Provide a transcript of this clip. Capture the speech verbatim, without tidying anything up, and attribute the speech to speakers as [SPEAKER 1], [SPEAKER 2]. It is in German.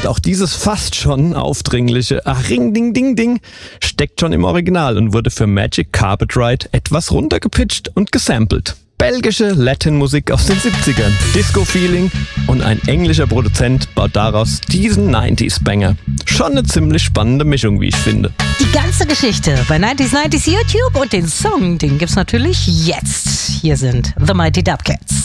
[SPEAKER 1] auch dieses fast schon aufdringliche Ach, Ring, Ding, Ding, Ding steckt schon im Original und wurde für Magic Carpet Ride etwas runtergepitcht und gesampelt. Belgische Latin-Musik aus den siebzigern, Disco-Feeling und ein englischer Produzent baut daraus diesen neunziger-Banger. Schon eine ziemlich spannende Mischung, wie ich finde.
[SPEAKER 2] Die ganze Geschichte bei neunzig neunzig YouTube und den Song, den gibt's natürlich jetzt. Hier sind The Mighty Dubcats.